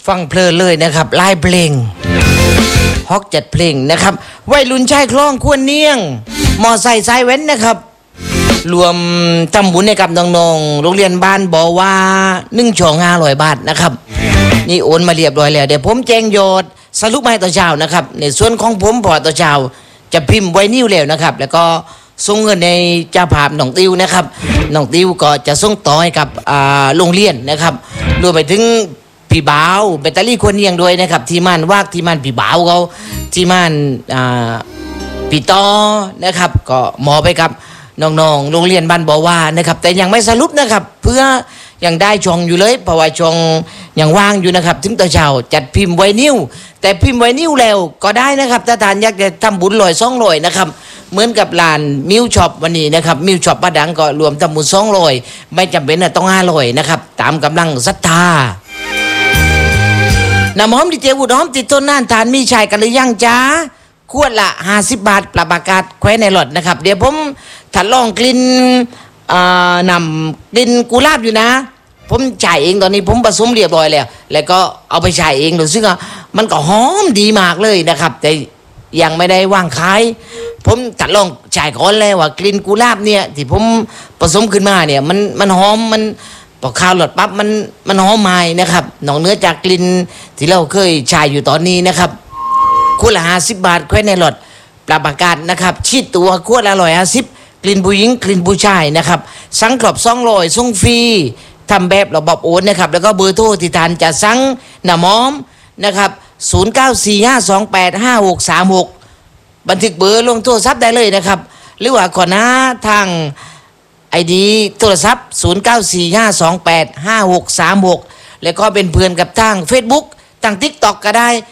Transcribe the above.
ฟังเพลินเลยนะครับลายเพลงฮอกจัดเพลงนะครับวัยรุ่นชายคล้องควรเนียงมอไซค์สายเว้นนะครับรวมทำบุญให้กับน้องๆโรงเรียนบ้านบอกว่า1,500 บาทนะครับนี่โอนมาเรียบร้อยแล้วเดี๋ยวผมแจ้งยอดสรุปมาให้ต่อเช้านะครับในส่วนของผมพอต่อเช้าจะพิมพ์ไว้นิ้วแล้วนะครับแล้วก็ส่งเงินในเจ้าภาพน้องติวนะครับน้องติวก็จะส่งต่อให้กับโรงเรียนนะครับรวมไปถึงพี่บ่าวแบตเตอรี่ควรเนียงด้วยนะครับที่มันวากที่มันพี่บ่าวเขาที่มันพี่ต่อนะครับก็มอไปกับน้องๆโรงเรียนบ้านบ่อว่านะครับแต่ยังไม่สรุปนะครับเพื่อยังได้ช่องอยู่เลยเพราะว่าช่องยังว่างอยู่นะครับถึงต่อเช้าจัดพิมพ์ไว้นิ้วแต่พิมพ์ไว้นิ้วแล้วก็ได้นะครับถ้าทานอยากจะทำบุญ100-200นะครับเหมือนกับร้านมิวช็อปวันนี้นะครับมิวช็อปป้าดังก็รวมทำบุญ200ไม่จำเป็นต้อง500นะครับตามกำลังศรัทธาน้ำหอมดีเจวุฒิหอมติดต้นน่านทานมีชายกันหรือยังจ้าขวดละ50 บาทปรับอากาศแขวนในหลอดนะครับเดี๋ยวผมถ้าลองกลิ่นนำกลิ่นกุหลาบอยู่นะผมจ่ายเองตอนนี้ผมผสมเรียบร้อยแล้วก็เอาไปจ่ายเองดูซึ่งมันก็หอมดีมากเลยนะครับแต่ยังไม่ได้วางขายผมถ้าลองจ่ายก่อนเลยว่ากลิ่นกุหลาบเนี่ยที่ผมผสมขึ้นมาเนี่ยมันหอมมันพอข้าวหลอดปั๊บมันหอมใหม่นะครับนอกเหนือจากกลิ่นที่เราเคยใช้อยู่ตอนนี้นะครับขวดละ50 บาทแขวนในหลอดปรับอากาศนะครับชีดตัวขวดละ150กลิ่นผู้หญิงกลิ่นผู้ชายนะครับสั่งกรอบ200ส่งฟรีทำแบบระบบโอนนะครับแล้วก็เบอร์โทรที่ทานจะสั่งน้ำหอมนะครับ0945285636บันทึกเบอร์ลงโทรศัพท์ได้เลยนะครับหรือว่าขอหน้าทางID โทรศัพท์0945285636แล้วก็เป็นเพื่อนกับทาง Facebook ทาง TikTok ก็ได้